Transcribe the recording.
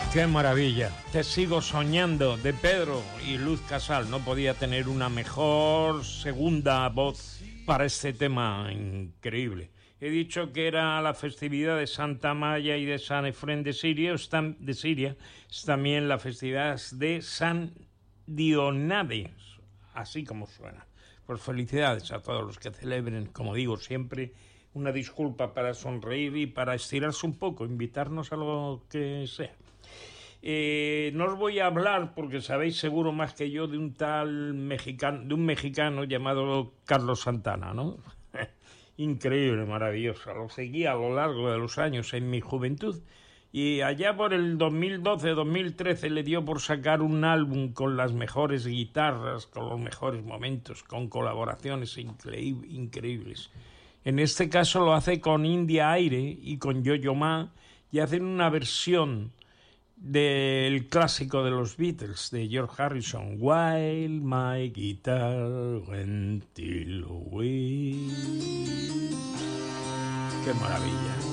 Qué maravilla. Te sigo soñando, de Pedro y Luz Casal. No podía tener una mejor segunda voz para este tema increíble. He dicho que era la festividad de Santa Maya y de San Efrén de Siria. Es también la festividad de San Dionade, así como suena. Pues felicidades a todos los que celebren, como digo siempre, una disculpa para sonreír y para estirarse un poco, invitarnos a lo que sea. No os voy a hablar, porque sabéis seguro más que yo, de un mexicano llamado Carlos Santana, ¿no? Increíble, maravilloso. Lo seguí a lo largo de los años en mi juventud. Y allá por el 2012-2013 le dio por sacar un álbum con las mejores guitarras, con los mejores momentos, con colaboraciones increíbles. En este caso lo hace con India Aire y con Yo-Yo Ma, y hacen una versión del clásico de los Beatles, de George Harrison, While My Guitar Went Till We. ¡Qué maravilla!